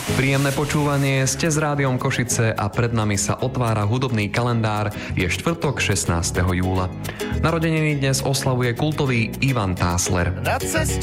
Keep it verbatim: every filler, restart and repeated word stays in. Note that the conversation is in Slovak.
Príjemné počúvanie, ste s Rádiom Košice a pred nami sa otvára hudobný kalendár. Je štvrtok šestnásteho júla. Narodeniny dnes oslavuje kultový Ivan Tásler.